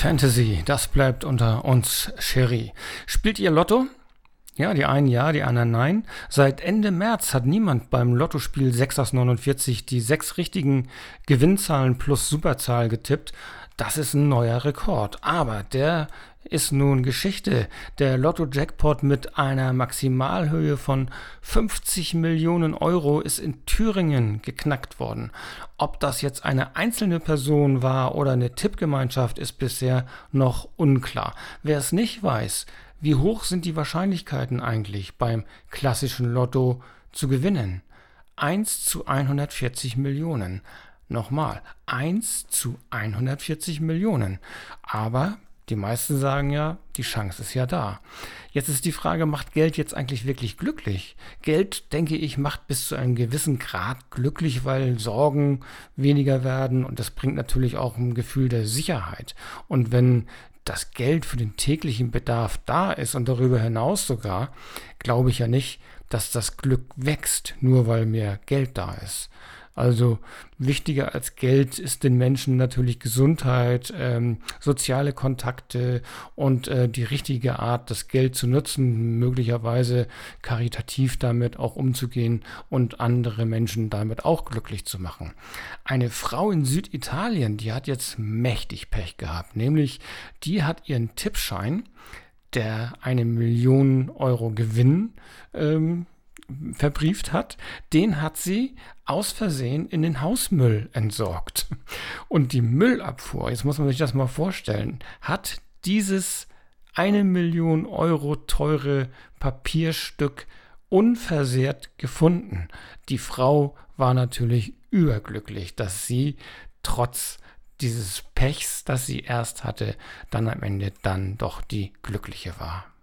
Fantasy, das bleibt unter uns, Cherie. Spielt ihr Lotto? Ja, die anderen nein. Seit Ende März hat niemand beim Lottospiel 6 aus 49 die 6 richtigen Gewinnzahlen plus Superzahl getippt. Das ist ein neuer Rekord. Aber der ist nun Geschichte. Der Lotto-Jackpot mit einer Maximalhöhe von 50 Millionen Euro ist in Thüringen geknackt worden. Ob das jetzt eine einzelne Person war oder eine Tippgemeinschaft, ist bisher noch unklar. Wer es nicht weiß, wie hoch sind die Wahrscheinlichkeiten eigentlich beim klassischen Lotto zu gewinnen? 1 zu 140 Millionen. Nochmal, 1 zu 140 Millionen. Aber die meisten sagen ja, die Chance ist ja da. Jetzt ist die Frage, macht Geld jetzt eigentlich wirklich glücklich? Geld, denke ich, macht bis zu einem gewissen Grad glücklich, weil Sorgen weniger werden und das bringt natürlich auch ein Gefühl der Sicherheit. Und wenn das Geld für den täglichen Bedarf da ist und darüber hinaus sogar, glaube ich ja nicht, dass das Glück wächst, nur weil mehr Geld da ist. Also wichtiger als Geld ist den Menschen natürlich Gesundheit, soziale Kontakte und die richtige Art, das Geld zu nutzen, möglicherweise karitativ damit auch umzugehen und andere Menschen damit auch glücklich zu machen. Eine Frau in Süditalien, die hat jetzt mächtig Pech gehabt, nämlich die hat ihren Tippschein, der 1 Million Euro Gewinn verbrieft hat, den hat sie aus Versehen in den Hausmüll entsorgt. Und die Müllabfuhr, jetzt muss man sich das mal vorstellen, hat dieses 1 Million Euro teure Papierstück unversehrt gefunden. Die Frau war natürlich überglücklich, dass sie trotz dieses Pechs, das sie erst hatte, dann am Ende dann doch die Glückliche war.